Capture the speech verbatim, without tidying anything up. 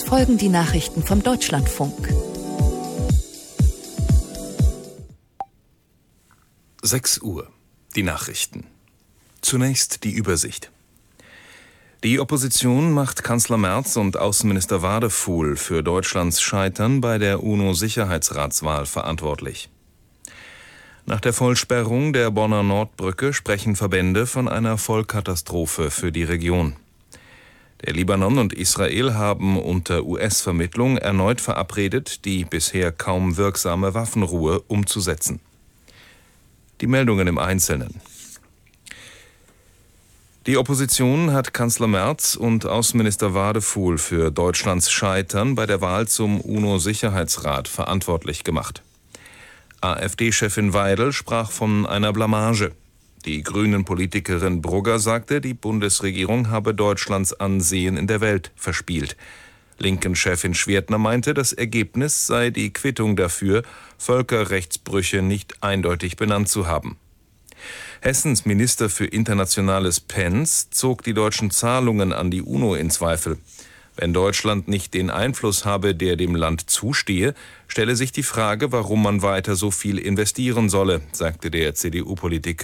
folgen die Nachrichten vom Deutschlandfunk. sechs Uhr. Die Nachrichten. Zunächst die Übersicht. Die Opposition macht Kanzler Merz und Außenminister Wadefuhl für Deutschlands Scheitern bei der UNO-Sicherheitsratswahl verantwortlich. Nach der Vollsperrung der Bonner Nordbrücke sprechen Verbände von einer Vollkatastrophe für die Region. Der Libanon und Israel haben unter U S-Vermittlung erneut verabredet, die bisher kaum wirksame Waffenruhe umzusetzen. Die Meldungen im Einzelnen. Die Opposition hat Kanzler Merz und Außenminister Wadefuhl für Deutschlands Scheitern bei der Wahl zum UNO-Sicherheitsrat verantwortlich gemacht. AfD-Chefin Weidel sprach von einer Blamage. Die Grünen-Politikerin Brugger sagte, die Bundesregierung habe Deutschlands Ansehen in der Welt verspielt. Linken-Chefin Schwertner meinte, das Ergebnis sei die Quittung dafür, Völkerrechtsbrüche nicht eindeutig benannt zu haben. Hessens Minister für Internationales Pence zog die deutschen Zahlungen an die UNO in Zweifel. Wenn Deutschland nicht den Einfluss habe, der dem Land zustehe, stelle sich die Frage, warum man weiter so viel investieren solle, sagte der C D U-Politiker.